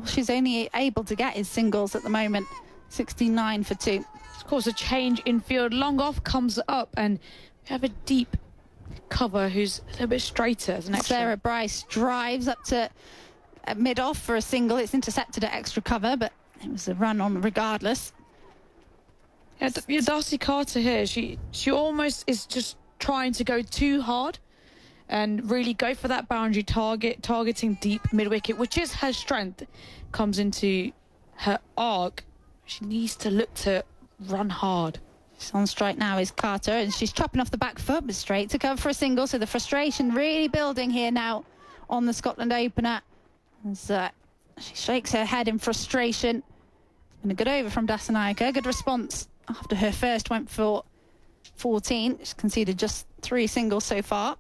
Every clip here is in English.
all she's only able to get is singles at the moment. 69 for 2. Of course, a change in field. Long off comes up, and we have a deep cover who's a little bit straighter as an extra. Sarah Bryce drives up to mid-off for a single. It's intercepted at extra cover, but it was a run on regardless. Yeah, Darcy Carter here, she almost is just trying to go too hard and really go for that boundary targeting deep mid-wicket, which is her strength. Comes into her arc. She needs to look to run hard. She's on strike now is Carter, and she's chopping off the back foot, but straight to cover for a single. So the frustration really building here now on the Scotland opener as she shakes her head in frustration. And a good over from Dassanayake. Good response after her first went for 14. She's conceded just 3 singles so far.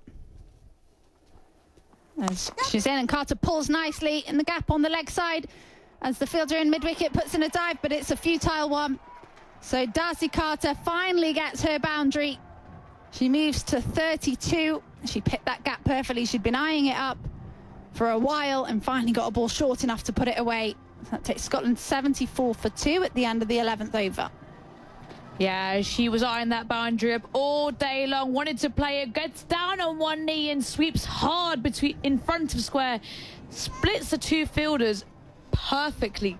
As she's in, and Carter pulls nicely in the gap on the leg side as the fielder in mid-wicket puts in a dive, but it's a futile one. So Darcy Carter finally gets her boundary. She moves to 32. She picked that gap perfectly. She'd been eyeing it up for a while and finally got a ball short enough to put it away. That takes Scotland 74 for 2 at the end of the 11th over. Yeah, she was eyeing that boundary up all day long, wanted to play it, gets down on one knee and sweeps hard in front of square, splits the 2 fielders perfectly.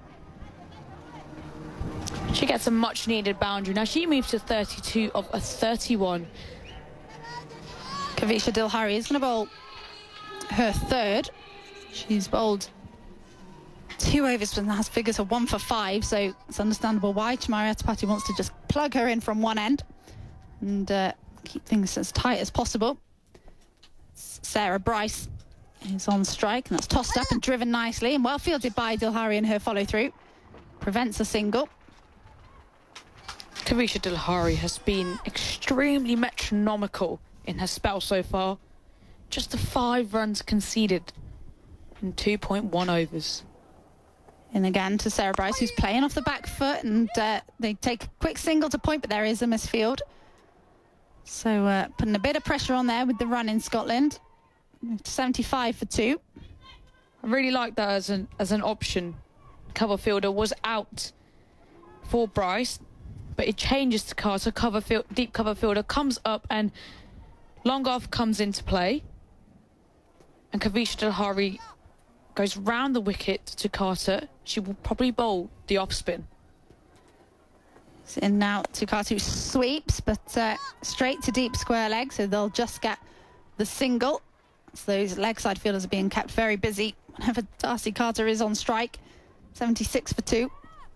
She gets a much needed boundary. Now she moves to 32 of a 31. Kavisha Dilhari is going to bowl her third. She's bowled 2 overs, but has figures of 1 for 5, so it's understandable why Chamari Atapati wants to just plug her in from one end and keep things as tight as possible. Sarah Bryce is on strike, and that's tossed up and driven nicely and well fielded by Dilhari in her follow-through. Prevents a single. Kavisha Dilhari has been extremely metronomical in her spell so far. Just the 5 runs conceded in 2.1 overs. And again to Sarah Bryce, who's playing off the back foot, and they take a quick single to point, but there is a misfield. So putting a bit of pressure on there with the run in Scotland. 75 for 2. I really like that as an option. Cover fielder was out for Bryce, but it changes to Carter. Deep cover fielder comes up, and long off comes into play. And Kavisha Dilhari goes round the wicket to Carter. She will probably bowl the off spin. It's in now to Carter, who sweeps, but straight to deep square leg, so they'll just get the single. So those leg side fielders are being kept very busy whenever Darcy Carter is on strike. 76 for 2.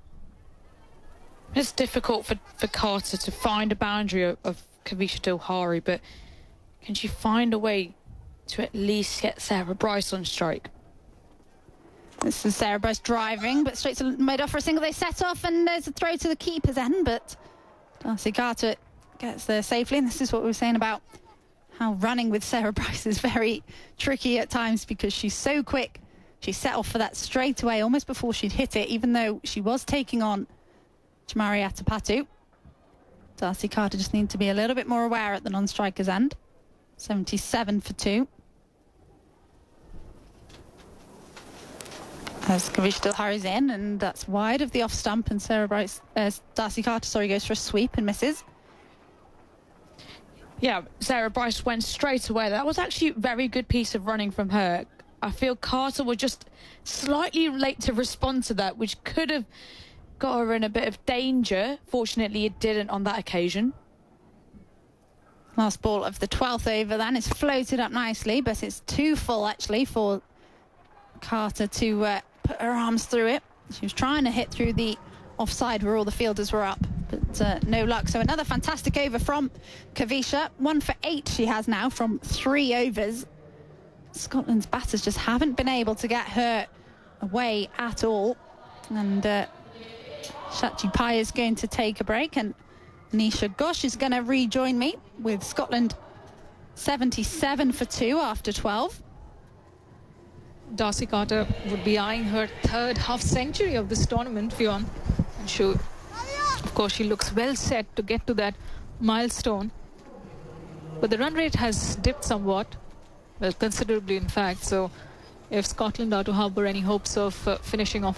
It's difficult for Carter to find a boundary of Kavisha Dilhari, but can she find a way to at least get Sarah Bryce on strike? This is Sarah Bryce driving, but straight to mid-off for a single. They set off, and there's a throw to the keeper's end, but Darcy Carter gets there safely. And this is what we were saying about how running with Sarah Bryce is very tricky at times, because she's so quick. She set off for that straight away, almost before she'd hit it, even though she was taking on Chamari Atapatu. Darcy Carter just needs to be a little bit more aware at the non-striker's end. 77 for 2. As Kavisha Dilhari's in, and that's wide of the off stump, and Darcy Carter, goes for a sweep and misses. Yeah, Sarah Bryce went straight away. That was actually a very good piece of running from her. I feel Carter was just slightly late to respond to that, which could have got her in a bit of danger. Fortunately, it didn't on that occasion. Last ball of the 12th over then. It's floated up nicely, but it's too full actually for Carter to put her arms through it. She was trying to hit through the offside where all the fielders were up, but no luck. So another fantastic over from Kavisha. 1 for 8 she has now from 3 overs. Scotland's batters just haven't been able to get her away at all. And Shachi Pai is going to take a break, and Nisha Ghosh is going to rejoin me with Scotland 77 for 2 after 12. Darcy Carter would be eyeing her 3rd half century of this tournament, Fionn. And of course, she looks well set to get to that milestone. But the run rate has dipped somewhat, well, considerably in fact. So if Scotland are to harbour any hopes of finishing off